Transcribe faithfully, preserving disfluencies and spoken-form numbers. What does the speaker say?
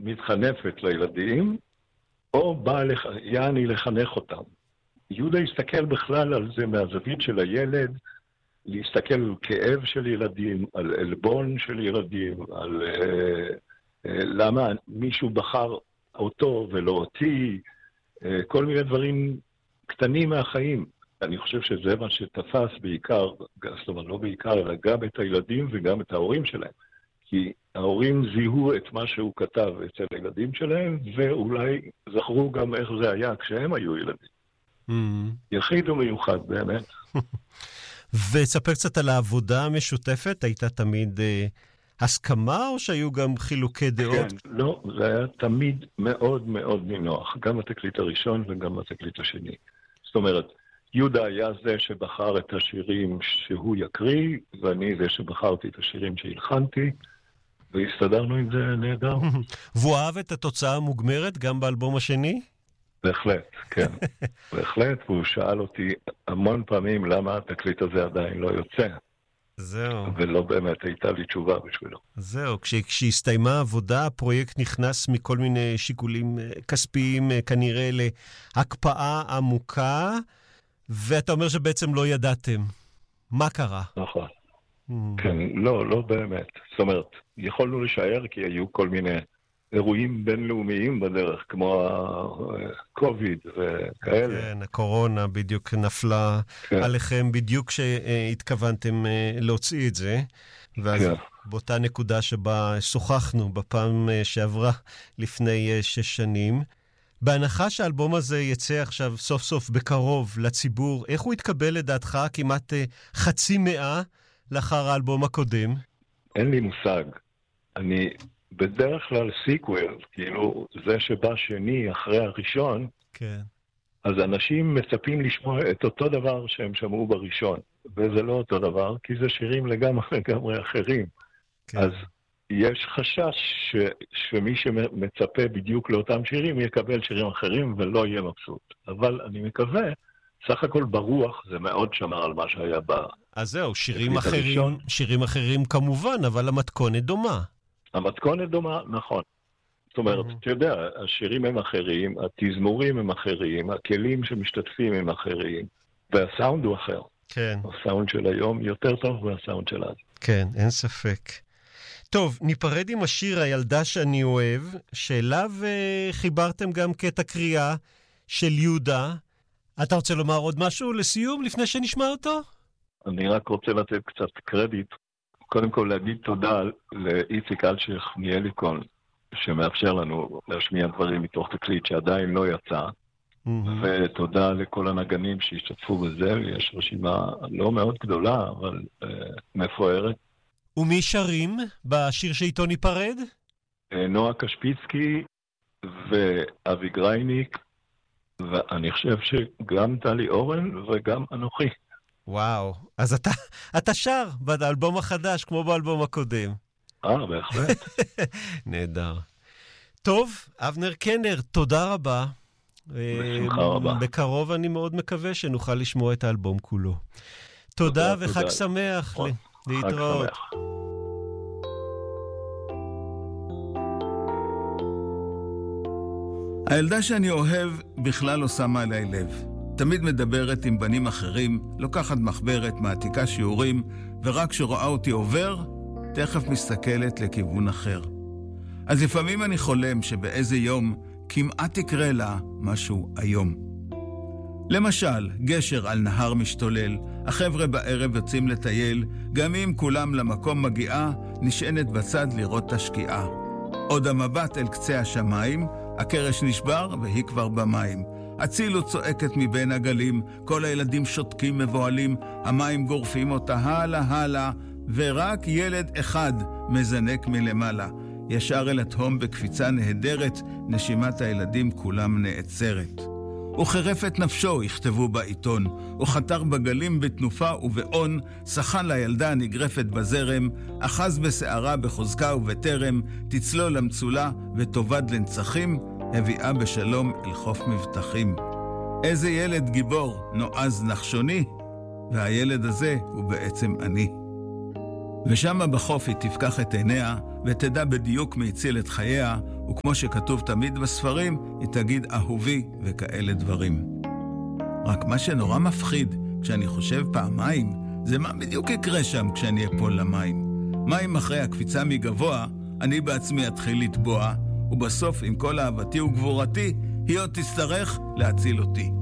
מתחנפת לילדים, או באה לח... יעני לחנך אותם. יהודה הסתכל בכלל על זה מהזווית של הילד, להסתכל על כאב של ילדים, על אלבון של ילדים, על אה, אה, למה מישהו בחר אותו ולא אותי, אה, כל מיני דברים קטנים מהחיים. אני חושב שזה מה שתפס בעיקר, זאת אומרת לא בעיקר, אלא גם את הילדים וגם את ההורים שלהם. כי ההורים זיהו את מה שהוא כתב אצל הילדים שלהם, ואולי זכרו גם איך זה היה כשהם היו ילדים. Mm. יחיד ומיוחד באמת. וספר קצת על העבודה המשותפת, הייתה תמיד אה, הסכמה או שהיו גם חילוקי דעות? כן, לא, זה היה תמיד מאוד מאוד נינוח, גם התקליט הראשון וגם התקליט השני. זאת אומרת, יהודה היה זה שבחר את השירים שהוא יקריא, ואני זה שבחרתי את השירים שהלחנתי, והסתדרנו עם זה נהדר. והוא אהב את התוצאה המוגמרת גם באלבום השני? בהחלט, כן. בהחלט, והוא שאל אותי המון פעמים למה התקליט הזה עדיין לא יוצא. זהו. ולא באמת הייתה לי תשובה בשבילו. זהו, כש, כשהסתיימה העבודה, הפרויקט נכנס מכל מיני שיקולים כספיים, כנראה להקפאה עמוקה, ואתה אומר שבעצם לא ידעתם. מה קרה? נכון. Mm. כן, לא, לא באמת. זאת אומרת, יכולנו לשער כי היו כל מיני אירועים בינלאומיים בדרך, כמו הקוביד וכאלה. כן, הקורונה בדיוק נפלה כן. עליכם, בדיוק כשהתכוונתם להוציא את זה, ואז כן. באותה נקודה שבה שוחחנו בפעם שעברה לפני שש שנים, בהנחה שהאלבום הזה יצא עכשיו סוף סוף בקרוב לציבור, איך הוא התקבל לדעתך כמעט חצי מאה לאחר האלבום הקודם? אין לי מושג. אני בדרך כלל סיקוול, כאילו זה שבא שני אחרי הראשון, כן. אז אנשים מצפים לשמוע את אותו דבר שהם שמעו בראשון, וזה לא אותו דבר, כי זה שירים לגמרי, לגמרי אחרים. כן. אז יש חשש ש, שמי שמצפה בדיוק לאותם שירים יקבל שירים אחרים ולא יהיה מבסוט. אבל אני מקווה, סך הכל ברוח זה מאוד שמר על מה שהיה ב... אז זהו, שירים אחרים, שירים אחרים כמובן, אבל המתכונת דומה. המתכונת דומה, נכון. זאת אומרת, אתה יודע, השירים הם אחרים, התזמורים הם אחרים, הכלים שמשתתפים הם אחרים, והסאונד הוא אחר. כן. הסאונד של היום יותר טוב מהסאונד של אז. כן, אין ספק. טוב, ניפרד עם השיר הילדה שאני אוהב, שאליו uh, חיברתם גם קטע קריאה של יהודה. אתה רוצה לומר עוד משהו לסיום, לפני שנשמע אותו? אני רק רוצה לתת קצת קרדיט. קודם כל להגיד תודה לאיציק אלשיך מאליקון, שמאפשר לנו להשמיע דברים מתוך תקליט שעדיין לא יצא, mm-hmm. ותודה לכל הנגנים שהשתתפו בזה, יש רשימה לא מאוד גדולה, אבל uh, מפוארת. ומי שרים בשיר שאיתו ניפרד? נועה קשפיצקי ואבי גרייניק, ואני חושב שגם טלי אורן וגם אנוכי. וואו, אז אתה, אתה שר באלבום החדש כמו באלבום הקודם. אה, בהחלט. נהדר. טוב, אבנר קנר, תודה רבה. בשמחה רבה. בקרוב אני מאוד מקווה שנוכל לשמוע את האלבום כולו. תודה, תודה וחג תודה. שמח. ל... להתראות. חג שמח. הילדה שאני אוהב בכלל לא שמה עליי לב. תמיד מדברת עם בנים אחרים, לוקחת מחברת, מעתיקה שיעורים, ורק כשרואה אותי עובר, תכף מסתכלת לכיוון אחר. אז לפעמים אני חולם שבאיזה יום כמעט יקרה לה משהו היום. למשל, גשר על נהר משתולל, החבר'ה בערב יוצאים לטייל, גם אם כולם למקום מגיעה, נשענת בצד לראות את השקיעה. עוד המבט אל קצה השמיים, הקרש נשבר והיא כבר במים. הצילו צועקת מבין הגלים, כל הילדים שותקים מבועלים, המים גורפים אותה הלאה הלאה, ורק ילד אחד מזנק מלמעלה. ישר אל התהום בקפיצה נהדרת, נשימת הילדים כולם נעצרת. וחרפת נפשו יכתבו בעיתון, וחתר בגלים בתנופה ובעון, שחן לילדה נגרפת בזרם, אחז בשערה בחוזקה ובטרם, תצלול למצולה ותובד לנצחים, הביאה בשלום אל חוף מבטחים. איזה ילד גיבור, נועז נחשוני, והילד הזה הוא בעצם אני. ושמה בחוף היא תפקח את עיניה, ותדע בדיוק מי הציל את חייה, וכמו שכתוב תמיד בספרים, היא תגיד אהובי וכאלה דברים. רק מה שנורא מפחיד, כשאני חושב פעמיים, זה מה בדיוק יקרה שם כשאני אפול למים. מים אחרי הקפיצה מגבוה, אני בעצמי אתחיל לטבוע, ובסוף עם כל אהבתי וגבורתי, היא עוד תצטרך להציל אותי.